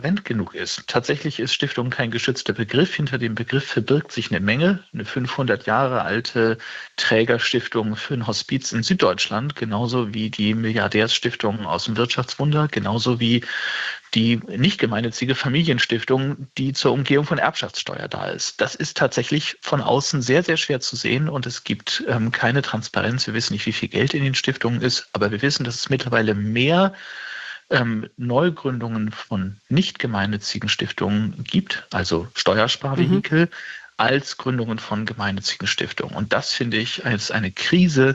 transparent genug ist. Tatsächlich ist Stiftung kein geschützter Begriff. Hinter dem Begriff verbirgt sich eine Menge. Eine 500 Jahre alte Trägerstiftung für ein Hospiz in Süddeutschland, genauso wie die Milliardärsstiftung aus dem Wirtschaftswunder, genauso wie die nicht gemeinnützige Familienstiftung, die zur Umgehung von Erbschaftssteuer da ist. Das ist tatsächlich von außen sehr, sehr schwer zu sehen und es gibt keine Transparenz. Wir wissen nicht, wie viel Geld in den Stiftungen ist, aber wir wissen, dass es mittlerweile mehr Neugründungen von nicht gemeinnützigen Stiftungen gibt, also Steuersparvehikel, als Gründungen von gemeinnützigen Stiftungen. Und das finde ich als eine Krise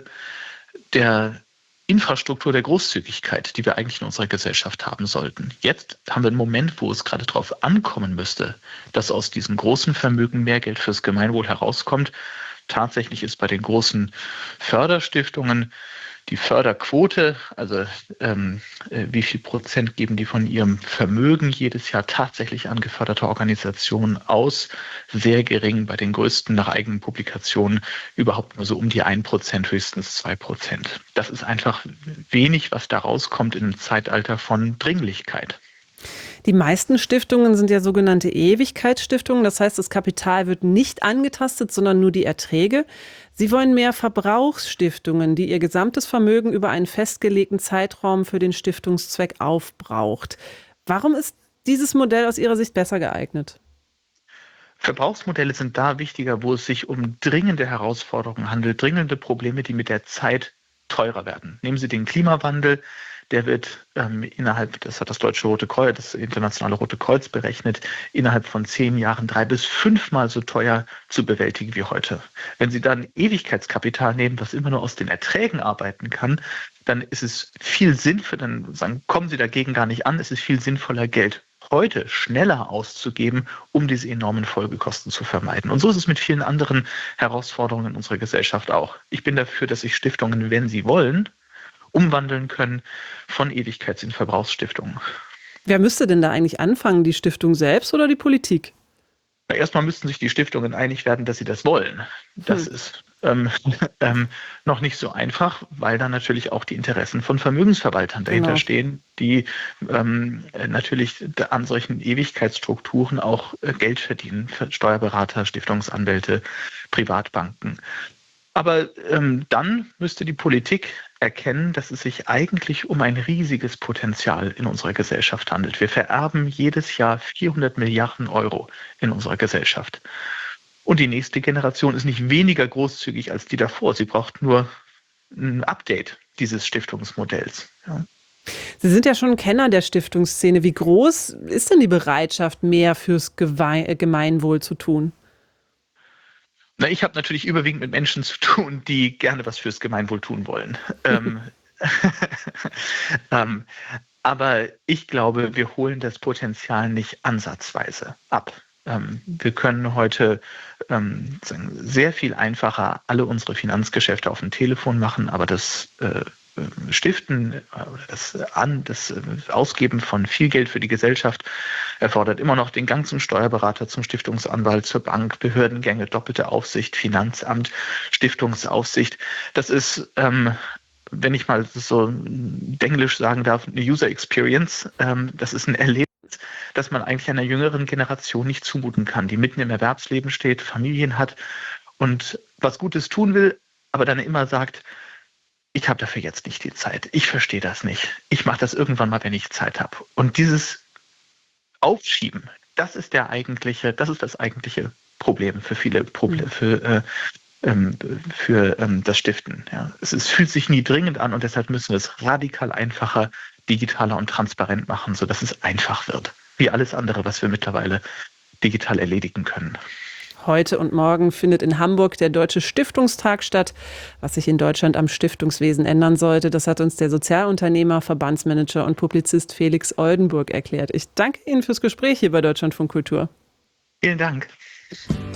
der Infrastruktur der Großzügigkeit, die wir eigentlich in unserer Gesellschaft haben sollten. Jetzt haben wir einen Moment, wo es gerade darauf ankommen müsste, dass aus diesen großen Vermögen mehr Geld fürs Gemeinwohl herauskommt. Tatsächlich ist bei den großen Förderstiftungen die Förderquote, also wie viel Prozent geben die von ihrem Vermögen jedes Jahr tatsächlich an geförderte Organisationen aus, sehr gering. Bei den größten nach eigenen Publikationen überhaupt nur so um die 1%, höchstens 2%. Das ist einfach wenig, was da rauskommt in einem Zeitalter von Dringlichkeit. Die meisten Stiftungen sind ja sogenannte Ewigkeitsstiftungen. Das heißt, das Kapital wird nicht angetastet, sondern nur die Erträge. Sie wollen mehr Verbrauchsstiftungen, die ihr gesamtes Vermögen über einen festgelegten Zeitraum für den Stiftungszweck aufbraucht. Warum ist dieses Modell aus Ihrer Sicht besser geeignet? Verbrauchsmodelle sind da wichtiger, wo es sich um dringende Herausforderungen handelt, dringende Probleme, die mit der Zeit teurer werden. Nehmen Sie den Klimawandel. Der wird das hat das Deutsche Rote Kreuz, das Internationale Rote Kreuz berechnet, innerhalb von 10 Jahren 3- bis 5-mal so teuer zu bewältigen wie heute. Wenn Sie dann Ewigkeitskapital nehmen, was immer nur aus den Erträgen arbeiten kann, dann ist es viel sinnvoller, dann kommen Sie dagegen gar nicht an, es ist viel sinnvoller, Geld heute schneller auszugeben, um diese enormen Folgekosten zu vermeiden. Und so ist es mit vielen anderen Herausforderungen in unserer Gesellschaft auch. Ich bin dafür, dass sich Stiftungen, wenn sie wollen, umwandeln können von Ewigkeits- in Verbrauchsstiftungen. Wer müsste denn da eigentlich anfangen, die Stiftung selbst oder die Politik? Erstmal müssten sich die Stiftungen einig werden, dass sie das wollen. Das ist noch nicht so einfach, weil da natürlich auch die Interessen von Vermögensverwaltern dahinter stehen, die natürlich an solchen Ewigkeitsstrukturen auch Geld verdienen, für Steuerberater, Stiftungsanwälte, Privatbanken. Aber dann müsste die Politik erkennen, dass es sich eigentlich um ein riesiges Potenzial in unserer Gesellschaft handelt. Wir vererben jedes Jahr 400 Milliarden Euro in unserer Gesellschaft. Und die nächste Generation ist nicht weniger großzügig als die davor. Sie braucht nur ein Update dieses Stiftungsmodells. Ja. Sie sind ja schon ein Kenner der Stiftungsszene. Wie groß ist denn die Bereitschaft, mehr fürs Gemeinwohl zu tun? Na, ich habe natürlich überwiegend mit Menschen zu tun, die gerne was fürs Gemeinwohl tun wollen. Aber ich glaube, wir holen das Potenzial nicht ansatzweise ab. Wir können heute sehr viel einfacher alle unsere Finanzgeschäfte auf dem Telefon machen, aber das Stiften, das Ausgeben von viel Geld für die Gesellschaft erfordert immer noch den Gang zum Steuerberater, zum Stiftungsanwalt, zur Bank, Behördengänge, doppelte Aufsicht, Finanzamt, Stiftungsaufsicht. Das ist, wenn ich mal so Denglisch sagen darf, eine User Experience. Das ist ein Erlebnis, das man eigentlich einer jüngeren Generation nicht zumuten kann, die mitten im Erwerbsleben steht, Familien hat und was Gutes tun will, aber dann immer sagt, ich habe dafür jetzt nicht die Zeit. Ich verstehe das nicht. Ich mache das irgendwann mal, wenn ich Zeit habe. Und dieses Aufschieben, das ist das eigentliche Problem für viele für das Stiften. Ja. Es fühlt sich nie dringend an und deshalb müssen wir es radikal einfacher, digitaler und transparent machen, sodass es einfach wird. Wie alles andere, was wir mittlerweile digital erledigen können. Heute und morgen findet in Hamburg der Deutsche Stiftungstag statt. Was sich in Deutschland am Stiftungswesen ändern sollte, das hat uns der Sozialunternehmer, Verbandsmanager und Publizist Felix Oldenburg erklärt. Ich danke Ihnen fürs Gespräch hier bei Deutschlandfunk Kultur. Vielen Dank.